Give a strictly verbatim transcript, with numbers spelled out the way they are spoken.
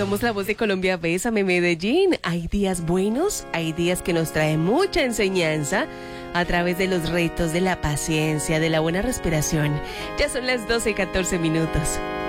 somos la voz de Colombia. Bésame, Medellín. Hay días buenos, hay días que nos traen mucha enseñanza a través de los retos, de la paciencia, de la buena respiración. Ya son las doce y catorce minutos.